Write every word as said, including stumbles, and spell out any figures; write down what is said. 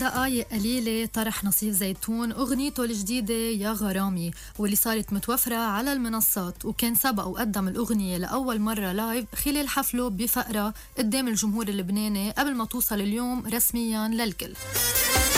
دقايق قليلة طرح نصيف زيتون أغنيته الجديدة يا غرامي، واللي صارت متوفرة على المنصات، وكان سبق وقدم الأغنية لأول مرة لايف خلال حفله بفقرة قدام الجمهور اللبناني قبل ما توصل اليوم رسمياً للكل.